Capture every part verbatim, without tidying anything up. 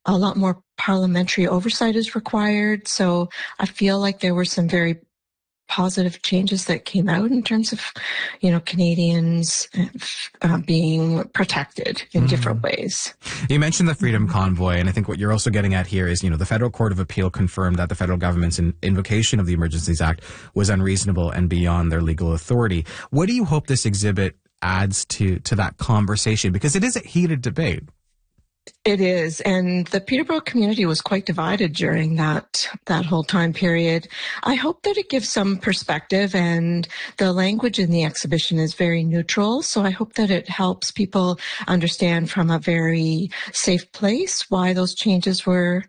a lot more parliamentary oversight is required. So I feel like there were some very positive changes that came out in terms of, you know, Canadians uh, being protected in mm. different ways. You mentioned the Freedom Convoy, and I think what you're also getting at here is, you know, the Federal Court of Appeal confirmed that the federal government's in- invocation of the Emergencies Act was unreasonable and beyond their legal authority. What do you hope this exhibit adds to, to that conversation? Because it is a heated debate. It is, and the Peterborough community was quite divided during that that whole time period. I hope that it gives some perspective, and the language in the exhibition is very neutral, so I hope that it helps people understand from a very safe place why those changes were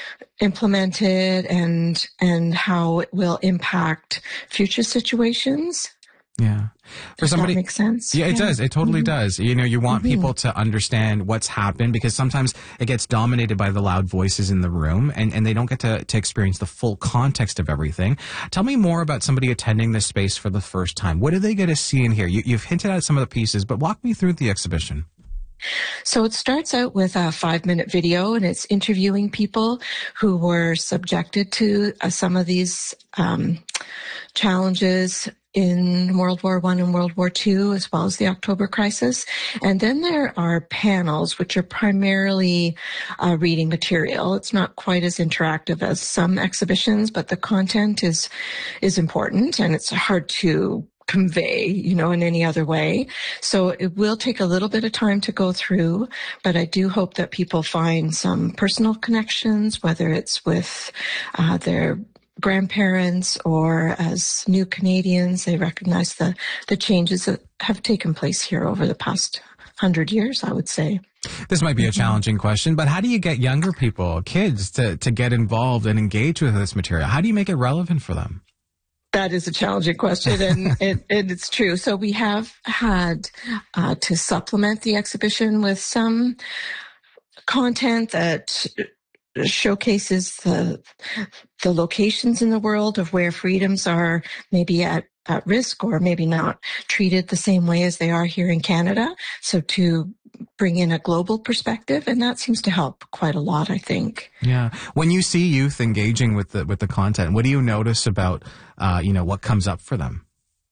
implemented and and how it will impact future situations. Yeah. For does somebody, that make sense? Yeah, it yeah. does. It totally mm-hmm. does. You know, you want mm-hmm. people to understand what's happened, because sometimes it gets dominated by the loud voices in the room, and, and they don't get to, to experience the full context of everything. Tell me more about somebody attending this space for the first time. What do they get to see in here? You, you've hinted at some of the pieces, but walk me through the exhibition. So it starts out with a five-minute video, and it's interviewing people who were subjected to uh, some of these um, challenges in World War One and World War Two, as well as the October crisis. And then there are panels, which are primarily uh, reading material. It's not quite as interactive as some exhibitions, but the content is is important, and it's hard to convey, you know, in any other way. So it will take a little bit of time to go through, but I do hope that people find some personal connections, whether it's with uh, their grandparents or as new Canadians, they recognize the, the changes that have taken place here over the past hundred years, I would say. This might be a challenging question, but how do you get younger people, kids, to, to get involved and engage with this material? How do you make it relevant for them? That is a challenging question, and it, it, it's true. So we have had uh, to supplement the exhibition with some content that showcases the the locations in the world of where freedoms are maybe at, at risk or maybe not treated the same way as they are here in Canada. So to bring in a global perspective, and that seems to help quite a lot, I think. Yeah. When you see youth engaging with the with the content, what do you notice about uh, you know, what comes up for them?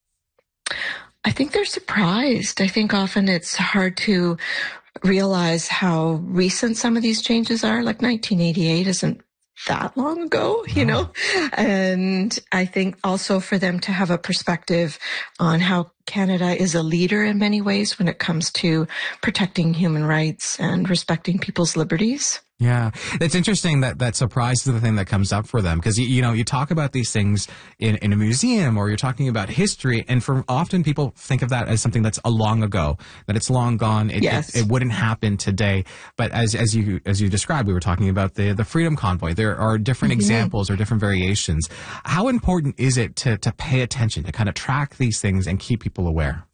I think they're surprised. I think often it's hard to realize how recent some of these changes are. Like nineteen eighty-eight isn't that long ago, you know? And I think also for them to have a perspective on how Canada is a leader in many ways when it comes to protecting human rights and respecting people's liberties. Yeah, it's interesting that that surprise is the thing that comes up for them, because, you, you know, you talk about these things in, in a museum, or you're talking about history, and for often people think of that as something that's a long ago, that it's long gone. It, yes. it, it wouldn't happen today. But as as you as you described, we were talking about the the Freedom Convoy. There are different mm-hmm. examples or different variations. How important is it to to pay attention, to kind of track these things and keep people aware?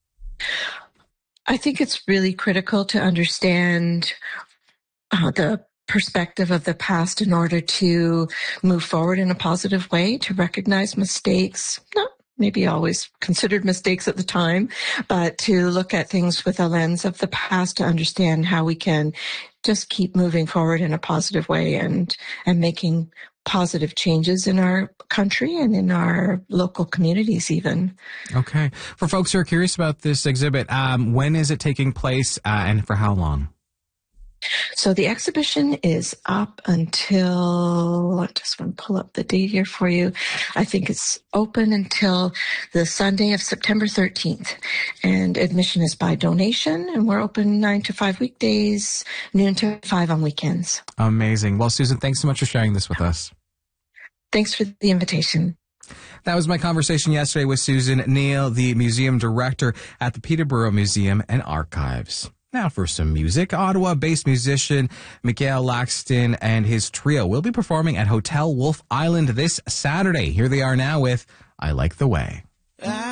I think it's really critical to understand Uh, the perspective of the past in order to move forward in a positive way, to recognize mistakes, not maybe always considered mistakes at the time, but to look at things with a lens of the past to understand how we can just keep moving forward in a positive way and, and making positive changes in our country and in our local communities even. Okay. For folks who are curious about this exhibit, um, when is it taking place uh, and for how long? So the exhibition is up until, I just want to pull up the date here for you. I think it's open until the Sunday of September thirteenth. And admission is by donation, and we're open nine to five weekdays, noon to five on weekends. Amazing. Well, Susan, thanks so much for sharing this with us. Thanks for the invitation. That was my conversation yesterday with Susan Neal, the museum director at the Peterborough Museum and Archives. Now for some music. Ottawa-based musician Mikael Laxton and his trio will be performing at Hotel Wolfe Island this Saturday. Here they are now with I Like the Way.